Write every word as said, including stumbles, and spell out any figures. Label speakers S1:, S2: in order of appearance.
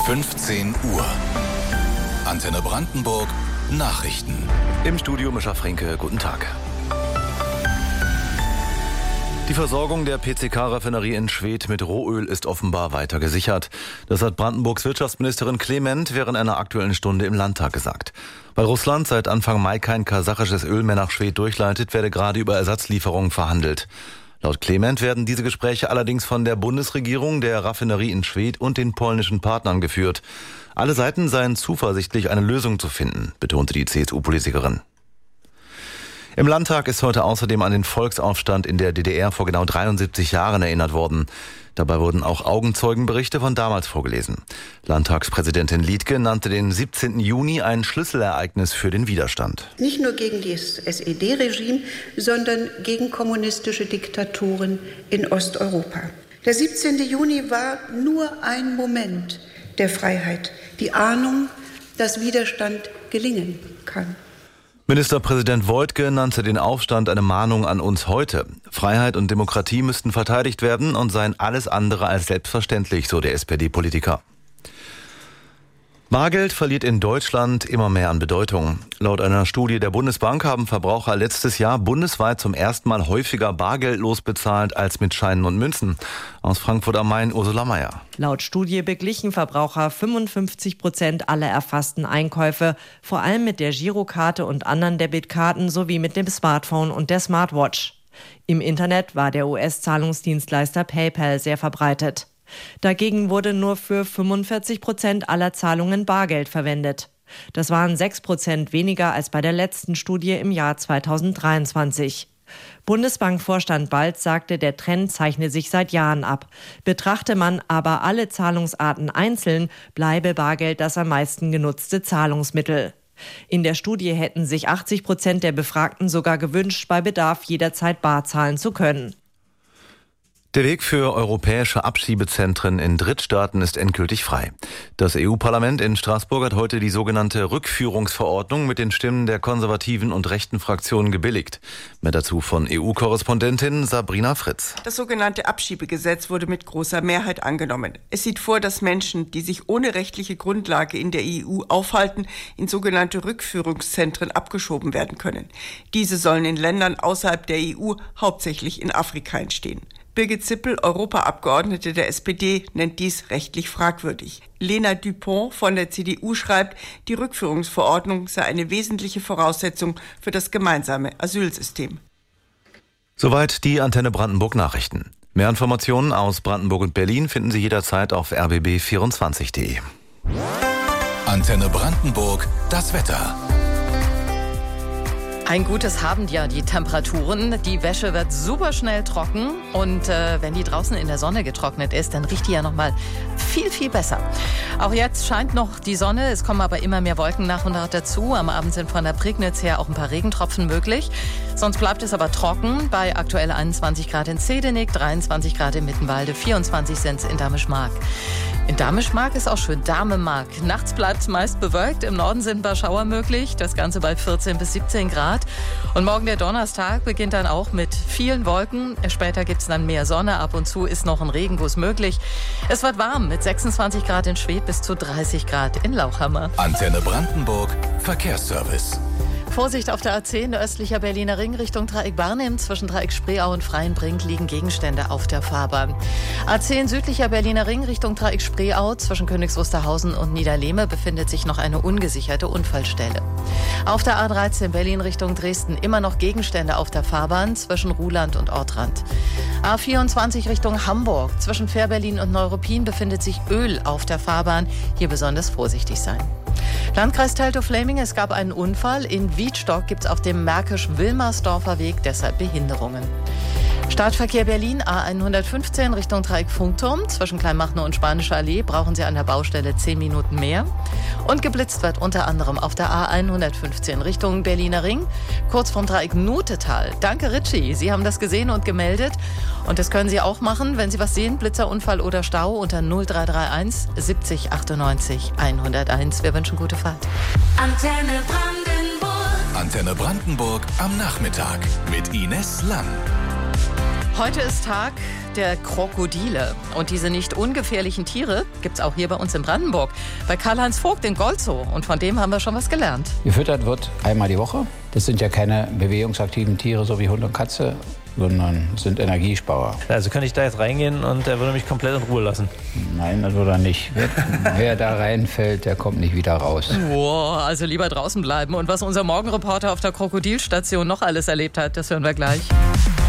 S1: fünfzehn Uhr. Antenne Brandenburg Nachrichten.
S2: Im Studio Mischa Fränke, guten Tag. Die Versorgung der P C K-Raffinerie in Schwedt mit Rohöl ist offenbar weiter gesichert. Das hat Brandenburgs Wirtschaftsministerin Clement während einer Aktuellen Stunde im Landtag gesagt. Weil Russland seit Anfang Mai kein kasachisches Öl mehr nach Schwedt durchleitet, werde gerade über Ersatzlieferungen verhandelt. Laut Clement werden diese Gespräche allerdings von der Bundesregierung, der Raffinerie in Schwedt und den polnischen Partnern geführt. Alle Seiten seien zuversichtlich, eine Lösung zu finden, betonte die C S U-Politikerin. Im Landtag ist heute außerdem an den Volksaufstand in der D D R vor genau dreiundsiebzig Jahren erinnert worden. Dabei wurden auch Augenzeugenberichte von damals vorgelesen. Landtagspräsidentin Liedtke nannte den siebzehnten Juni ein Schlüsselereignis für den Widerstand.
S3: Nicht nur gegen das S E D-Regime, sondern gegen kommunistische Diktaturen in Osteuropa. Der siebzehnte Juni war nur ein Moment der Freiheit, die Ahnung, dass Widerstand gelingen kann.
S2: Ministerpräsident Woidke nannte den Aufstand eine Mahnung an uns heute. Freiheit und Demokratie müssten verteidigt werden und seien alles andere als selbstverständlich, so der S P D-Politiker. Bargeld verliert in Deutschland immer mehr an Bedeutung. Laut einer Studie der Bundesbank haben Verbraucher letztes Jahr bundesweit zum ersten Mal häufiger bargeldlos bezahlt als mit Scheinen und Münzen. Aus Frankfurt am Main, Ursula Meier.
S4: Laut Studie beglichen Verbraucher fünfundfünfzig Prozent aller erfassten Einkäufe, vor allem mit der Girokarte und anderen Debitkarten sowie mit dem Smartphone und der Smartwatch. Im Internet war der U S-Zahlungsdienstleister PayPal sehr verbreitet. Dagegen wurde nur für fünfundvierzig Prozent aller Zahlungen Bargeld verwendet. Das waren sechs Prozent weniger als bei der letzten Studie im Jahr zweitausenddreiundzwanzig. Bundesbankvorstand Balz sagte, der Trend zeichne sich seit Jahren ab. Betrachte man aber alle Zahlungsarten einzeln, bleibe Bargeld das am meisten genutzte Zahlungsmittel. In der Studie hätten sich achtzig Prozent der Befragten sogar gewünscht, bei Bedarf jederzeit bar zahlen zu können.
S2: Der Weg für europäische Abschiebezentren in Drittstaaten ist endgültig frei. Das E U-Parlament in Straßburg hat heute die sogenannte Rückführungsverordnung mit den Stimmen der konservativen und rechten Fraktionen gebilligt. Mehr dazu von E U-Korrespondentin Sabrina Fritz.
S5: Das sogenannte Abschiebegesetz wurde mit großer Mehrheit angenommen. Es sieht vor, dass Menschen, die sich ohne rechtliche Grundlage in der E U aufhalten, in sogenannte Rückführungszentren abgeschoben werden können. Diese sollen in Ländern außerhalb der E U, hauptsächlich in Afrika, entstehen. Birgit Zippel, Europaabgeordnete der S P D, nennt dies rechtlich fragwürdig. Lena Dupont von der C D U schreibt, die Rückführungsverordnung sei eine wesentliche Voraussetzung für das gemeinsame Asylsystem.
S2: Soweit die Antenne Brandenburg Nachrichten. Mehr Informationen aus Brandenburg und Berlin finden Sie jederzeit auf r b b vierundzwanzig punkt d e.
S1: Antenne Brandenburg, das Wetter.
S6: Ein gutes haben ja die Temperaturen. Die Wäsche wird super schnell trocken und äh, wenn die draußen in der Sonne getrocknet ist, dann riecht die ja noch mal viel, viel besser. Auch jetzt scheint noch die Sonne, es kommen aber immer mehr Wolken nach und nach dazu. Am Abend sind von der Prignitz her auch ein paar Regentropfen möglich. Sonst bleibt es aber trocken bei aktuell einundzwanzig Grad in Zedenik, dreiundzwanzig Grad in Mittenwalde, vierundzwanzig sind es in Dahmisch-Mark. In Dahmisch-Mark ist auch schön Dahme-Mark. Nachts bleibt es meist bewölkt, im Norden sind ein paar Schauer möglich, das Ganze bei vierzehn bis siebzehn Grad. Und morgen der Donnerstag beginnt dann auch mit vielen Wolken. Später gibt es dann mehr Sonne, ab und zu ist noch ein Regenguss möglich. Es wird warm mit sechsundzwanzig Grad in Schwedt bis zu dreißig Grad in Lauchhammer.
S1: Antenne Brandenburg, Verkehrsservice.
S6: Vorsicht auf der A zehn, östlicher Berliner Ring Richtung Dreieck Barnim. Zwischen Dreieck Spreeau und Freienbrink liegen Gegenstände auf der Fahrbahn. A zehn, südlicher Berliner Ring Richtung Dreieck Spreeau. Zwischen Königs Wusterhausen und Niederlehme befindet sich noch eine ungesicherte Unfallstelle. Auf der A dreizehn, Berlin Richtung Dresden, immer noch Gegenstände auf der Fahrbahn zwischen Ruhland und Ortrand. A vierundzwanzig Richtung Hamburg. Zwischen Fährberlin und Neuruppin befindet sich Öl auf der Fahrbahn. Hier besonders vorsichtig sein. Landkreis Teltow-Fläming, es gab einen Unfall. In Wiedstock gibt es auf dem Märkisch-Wilmersdorfer Weg deshalb Behinderungen. Stadtverkehr Berlin, A hundertfünfzehn Richtung Dreieck Funkturm. Zwischen Kleinmachnow und Spanische Allee brauchen Sie an der Baustelle zehn Minuten mehr. Und geblitzt wird unter anderem auf der A hundertfünfzehn Richtung Berliner Ring, kurz vom Dreieck Nutetal. Danke, Ritchie, Sie haben das gesehen und gemeldet. Und das können Sie auch machen, wenn Sie was sehen, Blitzerunfall oder Stau, unter null drei drei eins siebzig achtundneunzig hunderteins. Wir wünschen gute Fahrt.
S1: Antenne Brandenburg. Antenne Brandenburg am Nachmittag mit Ines Lang.
S6: Heute ist Tag der Krokodile. Und diese nicht ungefährlichen Tiere gibt es auch hier bei uns in Brandenburg. Bei Karl-Heinz Vogt in Golzow. Und von dem haben wir schon was gelernt.
S7: Gefüttert wird einmal die Woche. Das sind ja keine bewegungsaktiven Tiere, so wie Hund und Katze, sondern sind Energiesparer.
S8: Also könnte ich da jetzt reingehen und er würde mich komplett in Ruhe lassen?
S7: Nein, das würde er nicht. Wer, wer da reinfällt, der kommt nicht wieder raus.
S6: Wow, also lieber draußen bleiben. Und was unser Morgenreporter auf der Krokodilstation noch alles erlebt hat, das hören wir gleich.